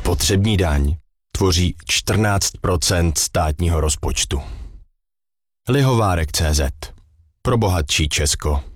Spotřební daň tvoří 14% státního rozpočtu. Lihovárek.cz. Pro bohatší Česko.